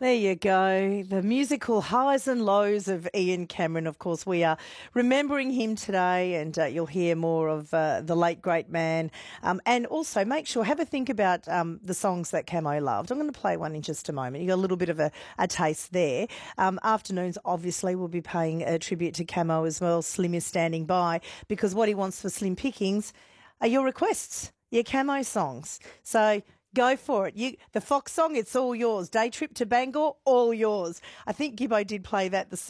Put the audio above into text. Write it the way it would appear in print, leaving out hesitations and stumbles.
There you go. The musical highs and lows of Ian Cameron. Of course, we are remembering him today, and you'll hear more of the late, great man. And also make sure, have a think about the songs that Camo loved. I'm going to play one in just a moment. You got a little bit of a taste there. Afternoons, obviously, we'll be paying a tribute to Camo as well. Slim is standing by because what he wants for Slim Pickings are your requests, your Camo songs. So go for it. The Fox song, it's all yours. Day trip to Bangor, all yours. I think Gibbo did play that this